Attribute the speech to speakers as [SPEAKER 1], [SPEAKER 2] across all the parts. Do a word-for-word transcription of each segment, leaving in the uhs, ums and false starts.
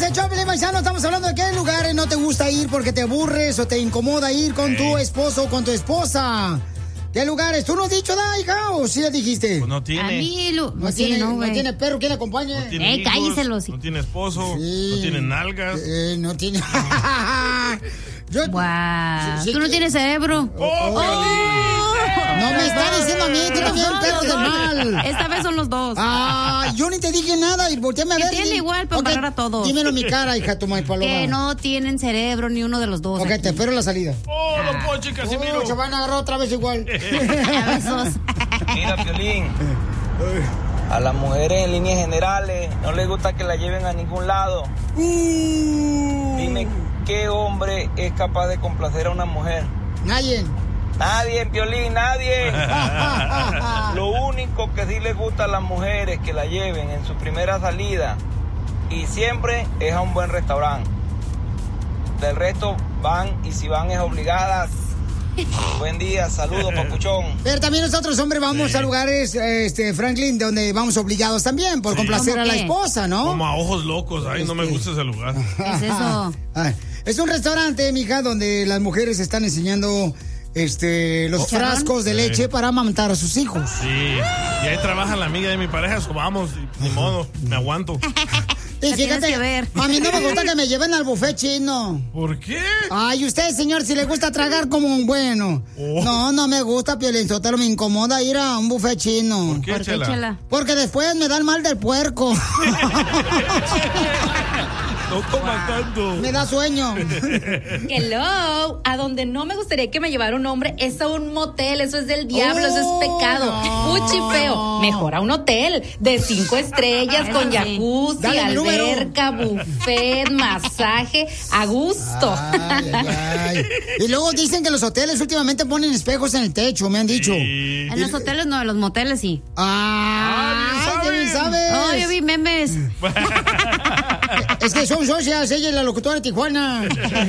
[SPEAKER 1] el show, paisano. Estamos hablando de qué lugares no te gusta ir porque te aburres o te incomoda ir con hey. tu esposo o con tu esposa. ¿Qué lugares? ¿Tú no has dicho nada, hija? ¿O sí le dijiste?
[SPEAKER 2] Pues no tiene.
[SPEAKER 3] A mí lo,
[SPEAKER 1] no, no tiene, no, no tiene perro, ¿quién le acompaña?
[SPEAKER 2] No tiene
[SPEAKER 3] eh,
[SPEAKER 2] hijos,
[SPEAKER 3] cálleselo.
[SPEAKER 2] No tiene esposo, sí. No tiene nalgas.
[SPEAKER 1] Eh, no tiene...
[SPEAKER 3] Yo... Wow. Sí, ¿Tú no tienes cerebro?
[SPEAKER 2] Oh, oh,
[SPEAKER 1] oh. No me está diciendo a mí, tú también perro de mal.
[SPEAKER 3] Esta vez son los dos.
[SPEAKER 1] Ah, yo ni te dije nada y volteame a ver.
[SPEAKER 3] Que tiene y... igual para okay, a todos.
[SPEAKER 1] Dímelo en mi cara, hija, tu maíz paloma.
[SPEAKER 3] Que no tienen cerebro ni uno de los dos.
[SPEAKER 1] Ok, aquí. Te espero la salida.
[SPEAKER 2] Oh, don Poncho y Casimiro.
[SPEAKER 1] Oh, se van a agarrar otra vez igual.
[SPEAKER 4] Mira, Piolín. A las mujeres en líneas generales no les gusta que la lleven a ningún lado. Uh. Dime, ¿qué hombre es capaz de complacer a una mujer?
[SPEAKER 1] Nadie.
[SPEAKER 4] Nadie, Piolín, nadie. Lo único que sí les gusta a las mujeres que la lleven en su primera salida y siempre es a un buen restaurante. Del resto van y si van es obligadas. Buen día, saludos, papuchón.
[SPEAKER 1] Pero también nosotros, hombre, vamos sí. a lugares, este, Franklin, donde vamos obligados también por sí. complacer a la esposa, ¿no?
[SPEAKER 2] Como a ojos locos, ay, este... no me gusta ese lugar.
[SPEAKER 3] ¿Qué es eso?
[SPEAKER 1] Es un restaurante, mija, donde las mujeres están enseñando este los ¿Charrón? frascos de leche sí. para amamantar a sus hijos.
[SPEAKER 2] Sí, y ahí trabaja la amiga de mi pareja, so vamos, ni modo, me aguanto.
[SPEAKER 1] Y fíjate, que ver. A mí no me gusta que me lleven al buffet chino.
[SPEAKER 2] ¿Por qué?
[SPEAKER 1] Ay, usted, señor, si le gusta tragar como un bueno. Oh. No, no me gusta, Piolín Sotelo, me incomoda ir a un buffet chino.
[SPEAKER 2] ¿Por qué, ¿Por qué chela? chela?
[SPEAKER 1] Porque después me da el mal del puerco.
[SPEAKER 2] No comas tanto.
[SPEAKER 1] Me da sueño.
[SPEAKER 5] Hello, a donde no me gustaría que me llevara un hombre es a un motel, eso es del diablo, oh, eso es pecado. No. Fuchi feo. Mejor a un hotel de cinco estrellas con jacuzzi, Dale, alberca, buffet, masaje, a gusto.
[SPEAKER 1] Ay, ay, ay. Y luego dicen que los hoteles últimamente ponen espejos en el techo, me han dicho.
[SPEAKER 3] Sí. En los hoteles no, en los moteles sí.
[SPEAKER 1] Ah, ¿qué bien sabes?
[SPEAKER 3] Oh, yo vi memes.
[SPEAKER 1] Es que son socias, ella es la locutora de Tijuana.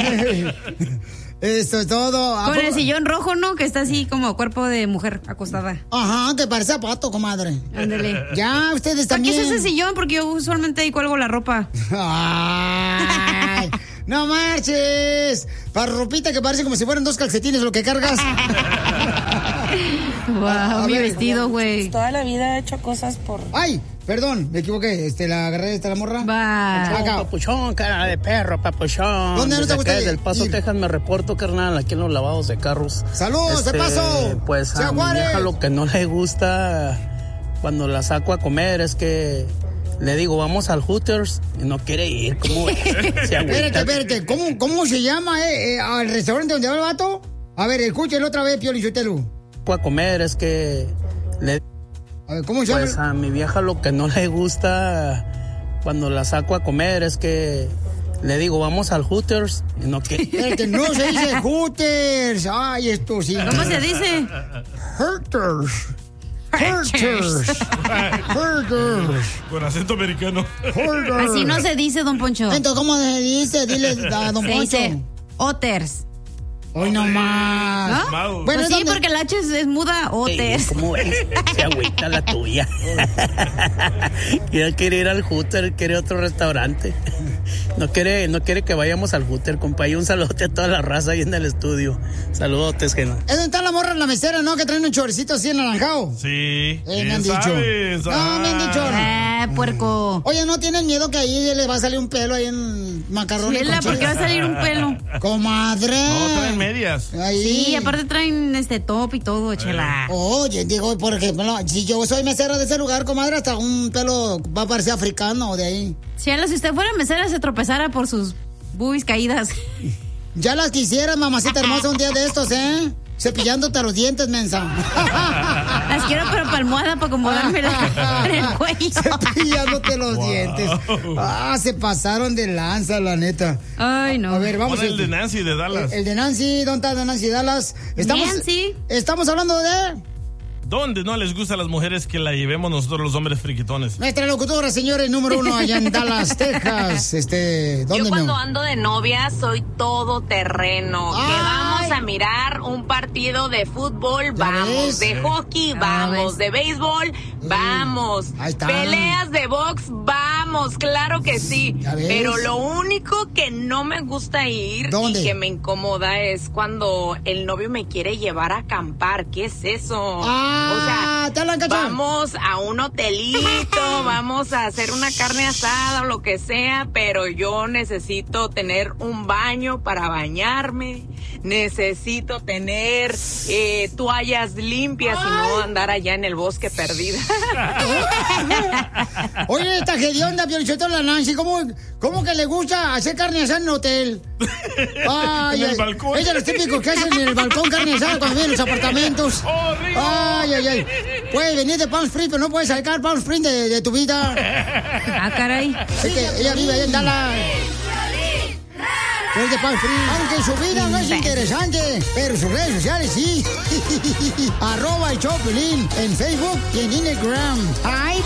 [SPEAKER 1] Esto es todo.
[SPEAKER 3] Con el sillón rojo, ¿no? Que está así como cuerpo de mujer acostada.
[SPEAKER 1] Ajá, que parece a pato, comadre.
[SPEAKER 3] Ándale.
[SPEAKER 1] Ya, ustedes también.
[SPEAKER 3] ¿Para qué es ese sillón? Porque yo usualmente ahí cuelgo la ropa.
[SPEAKER 1] Ay, no marches. Para ropita que parece como si fueran dos calcetines lo que cargas.
[SPEAKER 3] Wow, a, a mi ver, vestido, güey.
[SPEAKER 5] Toda la vida he hecho cosas por...
[SPEAKER 1] Ay, perdón, me equivoqué. Este, la agarré, esta la morra.
[SPEAKER 3] Va.
[SPEAKER 6] Papuchón, papuchón, cara de perro, papuchón.
[SPEAKER 1] ¿Dónde no te gusta ir?
[SPEAKER 6] Del Paso, ir? Texas, me reporto, carnal, aquí en los lavados de carros.
[SPEAKER 1] ¡Saludos, este, de paso!
[SPEAKER 6] Pues a mi vieja lo que no le gusta cuando la saco a comer es que le digo, vamos al Hooters y no quiere ir. ¿Cómo ves?
[SPEAKER 1] Espérate, espérate. ¿Cómo, ¿Cómo se llama, eh, eh, al restaurante donde va el vato? A ver, escúchelo otra vez, Piolín Sotelo.
[SPEAKER 6] A comer es que le...
[SPEAKER 1] A ver, ¿cómo se llama?
[SPEAKER 6] Pues a mi vieja lo que no le gusta cuando la saco a comer es que le digo, vamos al Hooters y no quiere.
[SPEAKER 1] Espérate, no se dice Hooters. Ay, esto sí.
[SPEAKER 3] ¿Cómo se dice?
[SPEAKER 1] Hooters. Hooters. Hooters.
[SPEAKER 2] Con acento americano.
[SPEAKER 1] Hooters.
[SPEAKER 3] Así no se dice, don Poncho.
[SPEAKER 1] Entonces, ¿cómo se dice? Dile a don
[SPEAKER 3] se
[SPEAKER 1] Poncho.
[SPEAKER 3] Dice Otters.
[SPEAKER 1] Hoy no más.
[SPEAKER 3] ¿No? Bueno, pues sí, donde... porque la H es, es muda, Otters.
[SPEAKER 6] Sí, ¿cómo ves? Se agüita la tuya. Ya quiere ir al Hooter, quiere otro restaurante. No quiere, no quiere que vayamos al Hooter, compa. Y un saludote a toda la raza ahí en el estudio. Saludotes, Gena.
[SPEAKER 1] Es donde está la morra en la mesera, ¿no? Que traen un choricito así anaranjado.
[SPEAKER 2] Sí.
[SPEAKER 1] Eh, me han dicho.
[SPEAKER 2] Sabes?
[SPEAKER 1] No, me han dicho.
[SPEAKER 3] Ah, puerco.
[SPEAKER 1] Oye, ¿no tienen miedo que ahí le va a salir un pelo ahí en macarrones?
[SPEAKER 3] Sí, ¿por qué va a salir un pelo?
[SPEAKER 1] Comadre.
[SPEAKER 2] No, traen medias.
[SPEAKER 1] Ahí.
[SPEAKER 3] Sí, aparte traen este top y todo, chela.
[SPEAKER 1] Oye, digo, por ejemplo, si yo soy mesera de ese lugar, comadre, hasta un pelo va a parecer africano de ahí.
[SPEAKER 3] Chela, si usted fuera mesera se tropezara por sus boobies caídas.
[SPEAKER 1] Ya las quisieras, mamacita hermosa, un día de estos, ¿eh? Cepillándote los dientes, mensa.
[SPEAKER 3] Las quiero pero para almohada, para acomodarme en el cuello.
[SPEAKER 1] Cepillándote los wow. dientes. Ah, se pasaron de lanza, la neta.
[SPEAKER 3] Ay, no.
[SPEAKER 1] A ver, vamos.
[SPEAKER 2] Pon el de Nancy de Dallas.
[SPEAKER 1] El, el de Nancy, ¿dónde está Nancy Dallas? Estamos,
[SPEAKER 3] Nancy.
[SPEAKER 1] Estamos hablando de...
[SPEAKER 2] ¿Dónde no les gusta a las mujeres que la llevemos nosotros los hombres friquitones?
[SPEAKER 1] Nuestra locutora, señores, número uno allá en Dallas, Texas. Este, ¿dónde
[SPEAKER 7] Yo cuando
[SPEAKER 1] no?
[SPEAKER 7] ando de novia soy todo terreno.
[SPEAKER 1] Ay.
[SPEAKER 7] Que vamos a mirar un partido de fútbol, vamos.
[SPEAKER 1] ves?
[SPEAKER 7] De hockey,
[SPEAKER 3] Ah,
[SPEAKER 7] vamos.
[SPEAKER 3] ¿ves?
[SPEAKER 7] De béisbol, vamos.
[SPEAKER 1] Ahí está.
[SPEAKER 7] Peleas de box, vamos. vamos, claro que sí.
[SPEAKER 1] ¿Ya ves?
[SPEAKER 7] Pero lo único que no me gusta ir
[SPEAKER 1] ¿Dónde?
[SPEAKER 7] y que me incomoda es cuando el novio me quiere llevar a acampar. ¿Qué es eso?
[SPEAKER 1] Ah,
[SPEAKER 7] o
[SPEAKER 1] te hablan,
[SPEAKER 7] sea,
[SPEAKER 1] Cacha.
[SPEAKER 7] vamos a un hotelito, vamos a hacer una carne asada o lo que sea, pero yo necesito tener un baño para bañarme, necesito tener eh, toallas limpias y no andar allá en el bosque perdida.
[SPEAKER 1] Oye, esta hedionda, Piolichotelo, la Nancy, ¿cómo, ¿cómo que le gusta hacer carne asada en el hotel? Ay,
[SPEAKER 2] En el
[SPEAKER 1] ay,
[SPEAKER 2] balcón.
[SPEAKER 1] Es de los típicos que hacen en el balcón carne asada cuando vienen los apartamentos.
[SPEAKER 2] ¡Horrible!
[SPEAKER 1] Ay, ay, ay. Puedes venir de Palm Springs, pero no puedes sacar Palm Springs de, de tu vida.
[SPEAKER 3] Ah, caray.
[SPEAKER 1] Es que ella vive ahí en Dallas. Es de Palm Springs. Aunque su vida no es interesante, pero sus redes sociales sí. Arroba el show de Piolín en Facebook y en Instagram.
[SPEAKER 3] Ay,